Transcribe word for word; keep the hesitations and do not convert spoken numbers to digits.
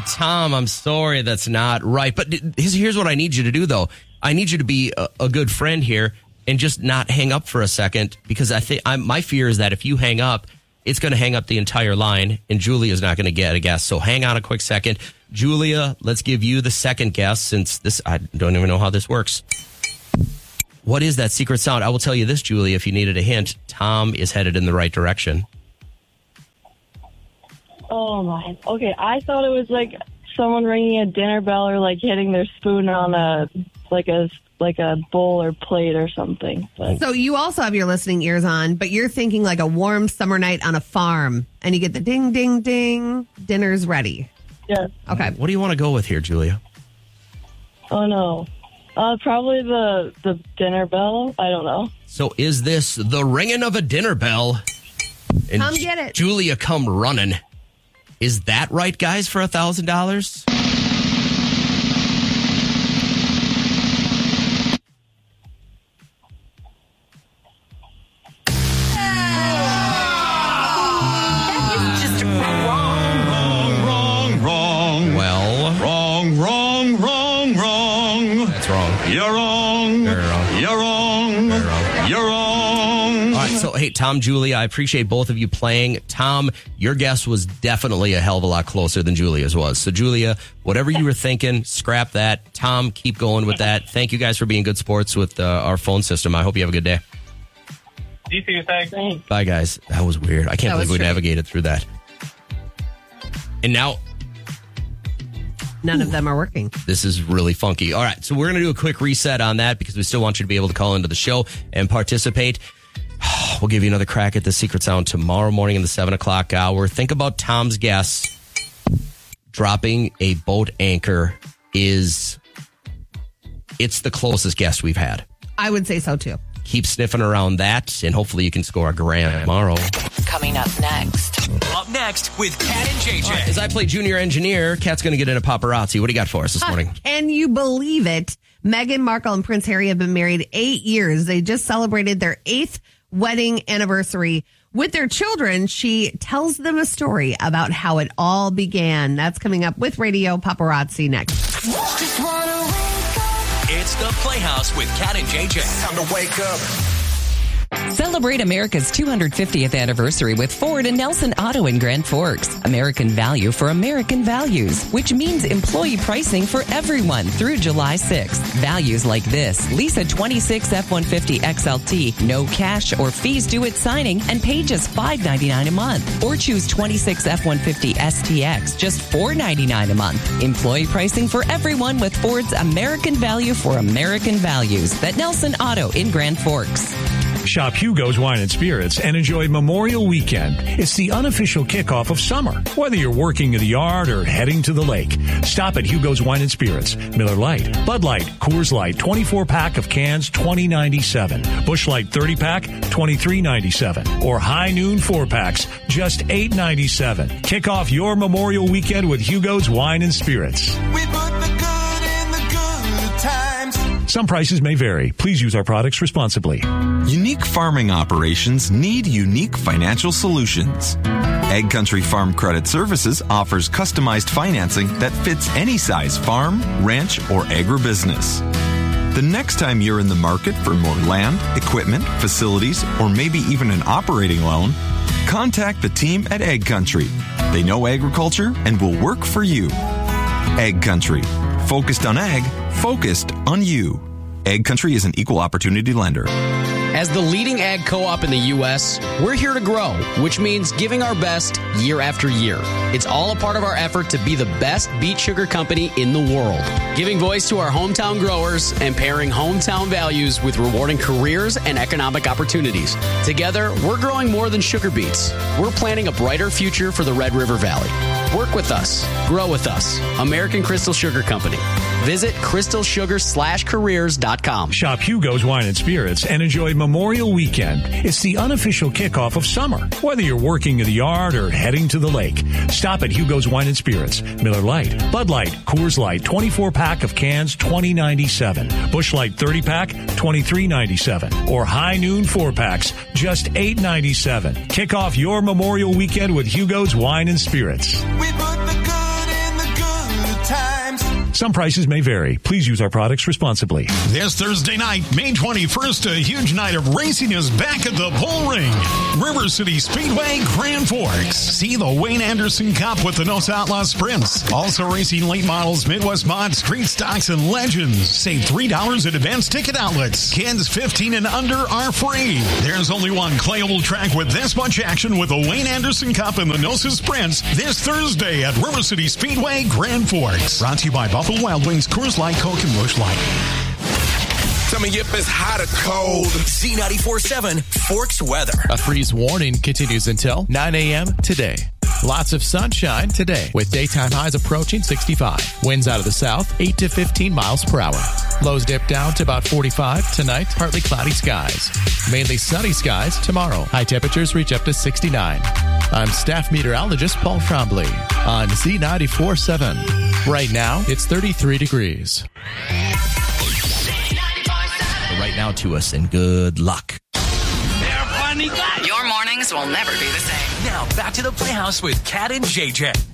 Tom, I'm sorry. That's not right. But here's what I need you to do, though. I need you to be a, a good friend here and just not hang up for a second, because I think I'm, my fear is that if you hang up, it's going to hang up the entire line, and Julia's not going to get a guess. So hang on a quick second. Julia, let's give you the second guess, since this, I don't even know how this works. What is that secret sound? I will tell you this, Julia, if you needed a hint, Tom is headed in the right direction. Oh, my. Okay, I thought it was like someone ringing a dinner bell or like hitting their spoon on a, like a, like a bowl or plate or something. But. So you also have your listening ears on, but you're thinking like a warm summer night on a farm, and you get the ding, ding, ding, dinner's ready. Yes. Okay. What do you want to go with here, Julia? Oh, no. Uh, probably the, the dinner bell. I don't know. So is this the ringing of a dinner bell? And come get it. Julia, come running. Is that right, guys, for one thousand dollars? Hey, Tom, Julia, I appreciate both of you playing. Tom, your guess was definitely a hell of a lot closer than Julia's was. So, Julia, whatever you were thinking, scrap that. Tom, keep going with that. Thank you guys for being good sports with uh, our phone system. I hope you have a good day. You too, thanks. Bye, guys. That was weird. I can't That believe we was navigated through that. And now... None of them are working. This is really funky. All right, so we're going to do a quick reset on that because we still want you to be able to call into the show and participate. We'll give you another crack at the secret sound tomorrow morning in the seven o'clock hour. Think about Tom's guess. Dropping a boat anchor is, it's the closest guess we've had. I would say so, too. Keep sniffing around that, and hopefully you can score a grand tomorrow. Coming up next. Up next with Kat and J J. Right, as I play junior engineer, Kat's going to get into paparazzi. What do you got for us this morning? Can you believe it? Meghan Markle and Prince Harry have been married eight years. They just celebrated their eighth wedding anniversary with their children. She tells them a story about how it all began. That's coming up with Radio Paparazzi next. Just wanna wake up. It's the Playhouse with Kat and J J. Time to wake up. Celebrate America's two hundred fiftieth anniversary with Ford and Nelson Auto in Grand Forks. American value for American values, which means employee pricing for everyone through July sixth. Values like this: lease a twenty-six F one fifty X L T, no cash or fees due at signing, and pay just five ninety-nine a month. Or choose twenty-six F one fifty S T X, just four ninety-nine a month. Employee pricing for everyone with Ford's American value for American values. At Nelson Auto in Grand Forks. Shop Hugo's Wine and Spirits and enjoy Memorial Weekend. It's the unofficial kickoff of summer. Whether you're working in the yard or heading to the lake, stop at Hugo's Wine and Spirits. Miller Lite, Bud Light, Coors Light, twenty-four pack of cans, twenty ninety-seven. Busch Light thirty pack, twenty-three ninety-seven. Or High Noon four packs, just eight ninety-seven. Kick off your Memorial Weekend with Hugo's Wine and Spirits. We put the good in the good times. Some prices may vary. Please use our products responsibly. Unique farming operations need unique financial solutions. Ag Country Farm Credit Services offers customized financing that fits any size farm, ranch, or agribusiness. The next time you're in the market for more land, equipment, facilities, or maybe even an operating loan, contact the team at Ag Country. They know agriculture and will work for you. Ag Country. Focused on ag, focused on you. Ag Country is an equal opportunity lender. As the leading ag co-op in the U S, we're here to grow, which means giving our best year after year. It's all a part of our effort to be the best beet sugar company in the world, giving voice to our hometown growers and pairing hometown values with rewarding careers and economic opportunities. Together, we're growing more than sugar beets. We're planning a brighter future for the Red River Valley. Work with us. Grow with us. American Crystal Sugar Company. Visit crystal sugar slash careers dot com. Shop Hugo's Wine and Spirits and enjoy Memorial Weekend. It's the unofficial kickoff of summer. Whether you're working in the yard or heading to the lake, stop at Hugo's Wine and Spirits. Miller Lite, Bud Light, Coors Light, twenty-four pack of cans, twenty ninety-seven. Busch Light thirty pack, twenty-three ninety-seven. Or High Noon four packs, just eight ninety-seven. Kick off your Memorial Weekend with Hugo's Wine and Spirits. We put the good in the good Some prices may vary. Please use our products responsibly. This Thursday night, May twenty-first, a huge night of racing is back at the Bull Ring. River City Speedway, Grand Forks. See the Wayne Anderson Cup with the Nos Outlaw Sprints. Also racing late models, Midwest Mod, Street Stocks, and Legends. Save three dollars at advanced ticket outlets. Kids fifteen and under are free. There's only one Clay-Oval track with this much action with the Wayne Anderson Cup and the Nosa Sprints this Thursday at River City Speedway, Grand Forks. Brought to you by Buffalo Wild Wings, Coors Light, Coke, and Busch Light. Coming up is hot or cold. Z ninety-four point seven Forks weather. A freeze warning continues until nine a.m. today. Lots of sunshine today with daytime highs approaching sixty-five. Winds out of the south, eight to fifteen miles per hour. Lows dip down to about forty-five. Tonight, partly cloudy skies. Mainly sunny skies tomorrow. High temperatures reach up to sixty-nine. I'm staff meteorologist Paul Trombley on Z ninety-four point seven. Right now, it's thirty-three degrees. Right now to us, and good luck. Your mornings will never be the same. Now back to the Playhouse with Kat and J J.